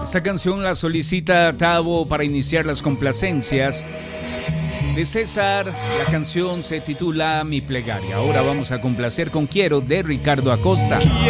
Esta canción la solicita Tavo para iniciar las complacencias de César. La canción se titula Mi Plegaria. Ahora vamos a complacer con Quiero de Ricardo Acosta.